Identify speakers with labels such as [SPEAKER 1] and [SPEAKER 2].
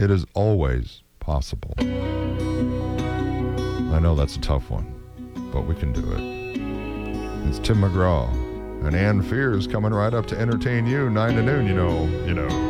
[SPEAKER 1] It is always possible. I know that's a tough one, but we can do it. It's Tim McGraw and Ann Fears coming right up to entertain you 9 to noon, you know.